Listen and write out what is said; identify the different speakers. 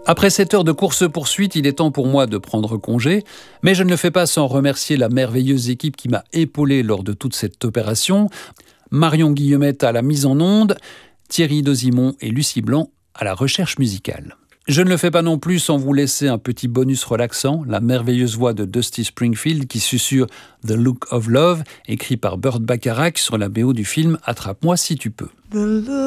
Speaker 1: Après 7 heures de course-poursuite, il est temps pour moi de prendre congé, mais je ne le fais pas sans remercier la merveilleuse équipe qui m'a épaulé lors de toute cette opération. Marion Guillemette à la mise en onde, Thierry Dozimon et Lucie Blanc à la recherche musicale. Je ne le fais pas non plus sans vous laisser un petit bonus relaxant, la merveilleuse voix de Dusty Springfield qui susurre The Look of Love, écrit par Burt Bacharach sur la BO du film Attrape-moi si tu peux.